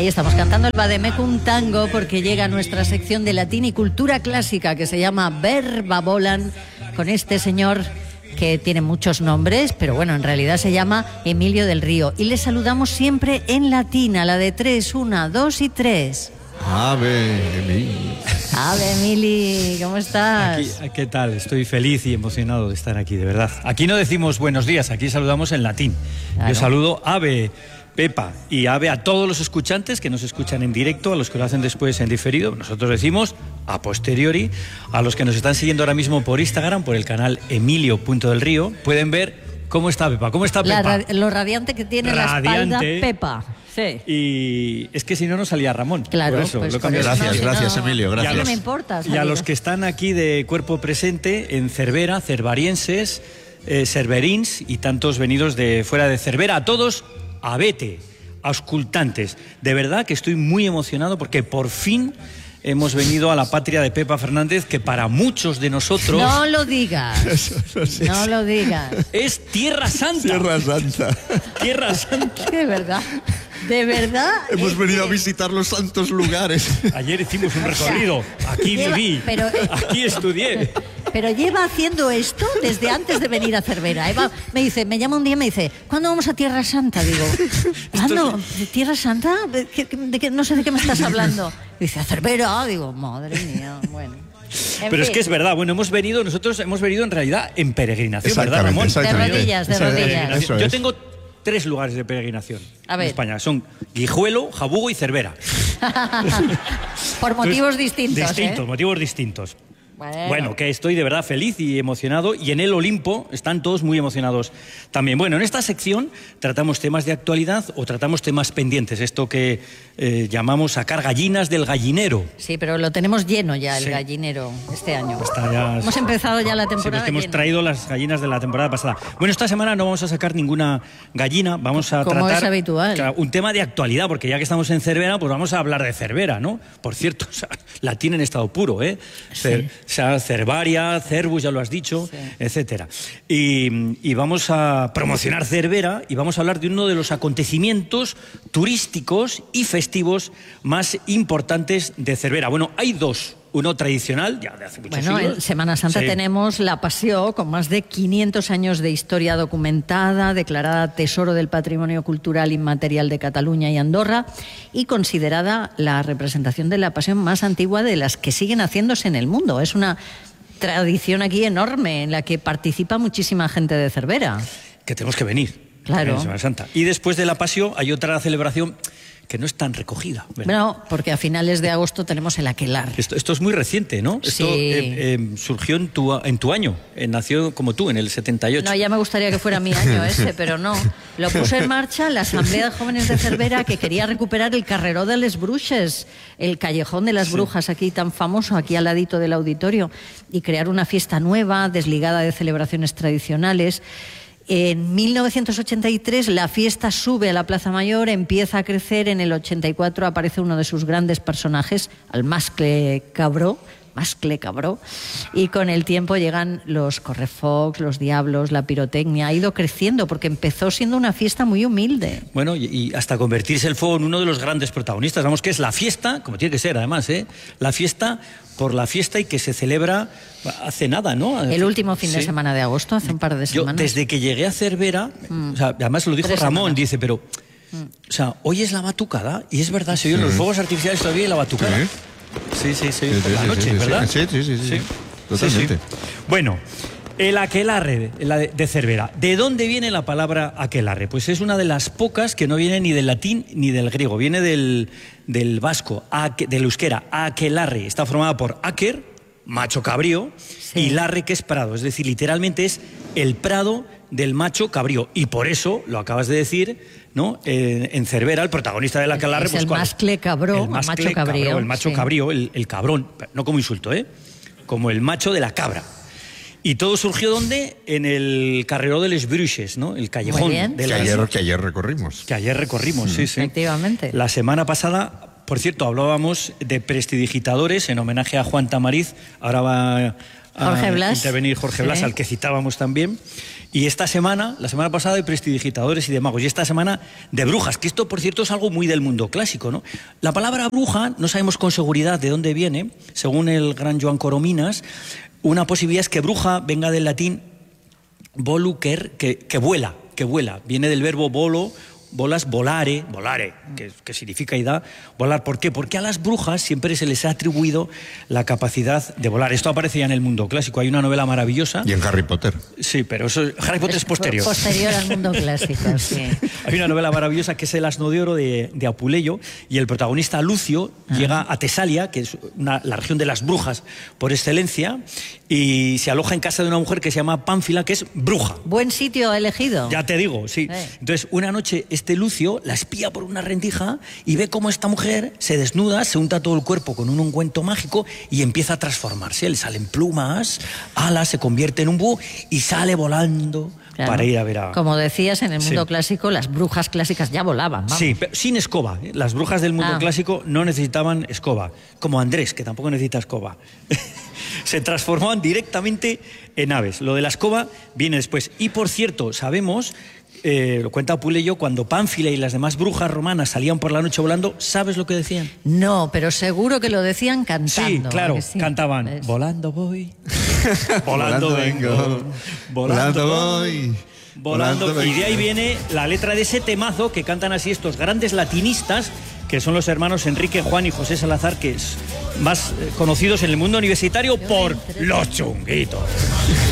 Ahí estamos cantando el Vademecum Tango porque llega nuestra sección de latín y cultura clásica que se llama Verba Volant, con este señor que tiene muchos nombres, pero bueno, en realidad se llama Emilio del Río. Y le saludamos siempre en latín, a la de 3, 1, 2 y 3. Ave Emili. Ave Emili, ¿cómo estás? ¿Qué tal? Estoy feliz y emocionado de estar aquí, de verdad. Aquí no decimos buenos días, aquí saludamos en latín. Claro. Yo saludo Ave, Pepa, y Ave a todos los escuchantes que nos escuchan en directo, a los que lo hacen después en diferido. Nosotros decimos a posteriori, a los que nos están siguiendo ahora mismo por Instagram, por el canal Emilio.delrío, pueden ver cómo está Pepa. ¿Cómo está Pepa? Lo radiante que tiene la espalda Pepa. Sí. Y es que si no, no salía Ramón. Claro, por eso, pues gracias, Emilio, gracias. No me importa. Y a los que están aquí de cuerpo presente en Cervera, cervarienses, cerverins y tantos venidos de fuera de Cervera, a todos, abete, auscultantes. De verdad que estoy muy emocionado porque por fin hemos venido a la patria de Pepa Fernández, que para muchos de nosotros... No lo digas, no lo digas. Es Tierra Santa. Tierra Santa. Tierra Santa. De verdad. De verdad. Hemos venido a visitar los santos lugares. Ayer hicimos un recorrido. Aquí viví, aquí estudié. Pero lleva haciendo esto desde antes de venir a Cervera. Eva me llama un día y me dice, ¿cuándo vamos a Tierra Santa? Digo, ¿cuándo? ¿Tierra Santa? No sé de qué me estás hablando. Dice, a Cervera. Digo, madre mía, bueno. Pero es que es verdad, bueno, nosotros hemos venido en realidad en peregrinación, ¿verdad, Ramón? De rodillas. Yo tengo 3 lugares de peregrinación en España. Son Guijuelo, Jabugo y Cervera. Por motivos distintos. Motivos distintos. Bueno, que estoy de verdad feliz y emocionado, y en el Olimpo están todos muy emocionados también. Bueno, en esta sección tratamos temas de actualidad o tratamos temas pendientes, esto que llamamos sacar gallinas del gallinero. Sí, pero lo tenemos lleno ya, el gallinero, este año. Hemos empezado ya la temporada. Sí, hemos traído las gallinas de la temporada pasada. Bueno, esta semana no vamos a sacar ninguna gallina, vamos a como tratar es habitual, un tema de actualidad, porque ya que estamos en Cervera, pues vamos a hablar de Cervera, ¿no? Por cierto, latín en estado puro, ¿eh? Sí. Cervaria, Cervus, ya lo has dicho, sí, etcétera. Y vamos a promocionar Cervera y vamos a hablar de uno de los acontecimientos turísticos y festivos más importantes de Cervera. Bueno, hay 2. Uno tradicional, ya de hace muchos siglos. En Semana Santa tenemos la Pasión, con más de 500 años de historia documentada, declarada Tesoro del Patrimonio Cultural Inmaterial de Cataluña y Andorra, y considerada la representación de la Pasión más antigua de las que siguen haciéndose en el mundo. Es una tradición aquí enorme en la que participa muchísima gente de Cervera. Que tenemos que venir. Claro. En Semana Santa. Y después de la Pasión hay otra celebración que no es tan recogida. No, porque a finales de agosto tenemos el aquelarre. Esto es muy reciente, ¿no? Sí. Esto surgió en tu año, nació como tú, en el 78. No, ya me gustaría que fuera mi año ese, pero no. Lo puso en marcha la Asamblea de Jóvenes de Cervera, que quería recuperar el Carreró de les Bruixes, el callejón de las brujas, aquí tan famoso, aquí al ladito del auditorio, y crear una fiesta nueva, desligada de celebraciones tradicionales. En 1983 la fiesta sube a la Plaza Mayor, empieza a crecer. En el 84 aparece uno de sus grandes personajes, el Mascle Cabró, y con el tiempo llegan los correfocs, los diablos, la pirotecnia. Ha ido creciendo porque empezó siendo una fiesta muy humilde. Bueno, y hasta convertirse el fuego en uno de los grandes protagonistas. Vamos, que es la fiesta, como tiene que ser además, la fiesta por la fiesta, y que se celebra hace nada, ¿no? El último fin de semana de agosto, hace un par de semanas. Yo, desde que llegué a Cervera, o sea, además lo dijo Ramón, dice, pero, o sea, hoy es la batucada, y es verdad, se oyen los fuegos artificiales todavía y la batucada. Sí, se oye por la noche, ¿verdad? Sí, totalmente. Sí. Bueno, el aquelarre de Cervera. ¿De dónde viene la palabra aquelarre? Pues es una de las pocas que no viene ni del latín ni del griego. Viene del vasco, del euskera, aquelarre. Está formada por aker, macho cabrío, y larre, que es prado. Es decir, literalmente es el prado del macho cabrío. Y por eso, lo acabas de decir, ¿no? En Cervera, el protagonista del aquelarre... Es el mascle cabró, el macho cabrío. El macho cabrío, el cabrón, no como insulto, como el macho de la cabra. Y todo surgió, ¿dónde? En el Carreró de les Bruixes, ¿no? El callejón de las... Que ayer recorrimos. Que ayer recorrimos, sí. Efectivamente. La semana pasada, por cierto, hablábamos de prestidigitadores en homenaje a Juan Tamariz. Ahora va Jorge Blas. intervenir Jorge Blas, al que citábamos también. Y esta semana, la semana pasada, de prestidigitadores y de magos. Y esta semana de brujas, que esto, por cierto, es algo muy del mundo clásico, ¿no? La palabra bruja, no sabemos con seguridad de dónde viene, según el gran Joan Corominas. Una posibilidad es que bruja venga del latín volucer, que vuela, viene del verbo volare, que significa y da volar. ¿Por qué? Porque a las brujas siempre se les ha atribuido la capacidad de volar. Esto aparece ya en el mundo clásico. Hay una novela maravillosa. Y en Harry Potter. Sí, pero Harry Potter es posterior. Posterior al mundo clásico, sí. Hay una novela maravillosa que es El asno de oro de Apuleyo, y el protagonista Lucio llega a Tesalia, que es la región de las brujas por excelencia, y se aloja en casa de una mujer que se llama Pánfila, que es bruja. Buen sitio elegido. Ya te digo, sí. Entonces, una noche este Lucio la espía por una rendija y ve cómo esta mujer se desnuda, se unta todo el cuerpo con un ungüento mágico y empieza a transformarse. Le salen plumas, alas, se convierte en un búho y sale volando. Claro. Para ir a ver a... Como decías, en el mundo clásico, las brujas clásicas ya volaban. Vamos. Sí, pero sin escoba. Las brujas del mundo clásico no necesitaban escoba. Como Andrés, que tampoco necesita escoba. Se transformaban directamente en aves. Lo de la escoba viene después. Y, por cierto, sabemos... lo cuenta Apuleyo, cuando Pánfila y las demás brujas romanas salían por la noche volando, ¿sabes lo que decían? No, pero seguro que lo decían cantando. Sí, claro, sí. Cantaban. Volando voy, volando vengo, volando voy, volando. Y de ahí viene la letra de ese temazo que cantan así estos grandes latinistas, que son los hermanos Enrique, Juan y José Salazar, que es más conocidos en el mundo universitario por Los Chunguitos.